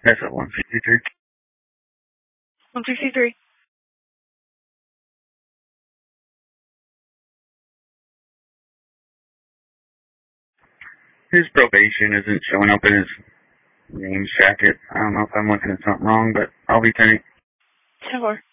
That's at 163. 163. His probation isn't showing up in his names jacket. I don't know if I'm looking at something wrong, but I'll be 10. 10-4.